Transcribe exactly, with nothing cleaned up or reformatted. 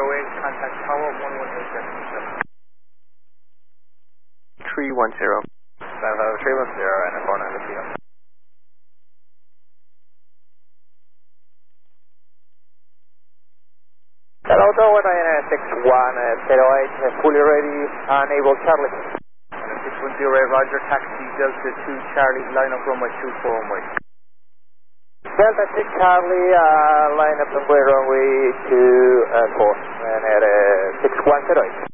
zero eight, contact tower one one eight seven seven. three one zero. Bravo three one zero and a four nine zero. Hello, Tower nine six one zero eight, fully ready, enable Charlie. six one zero eight, Roger, taxi Delta two Charlie, line up runway two four one way. Delta six Charlie, uh, line up runway runway two four, and at uh, six one zero eight.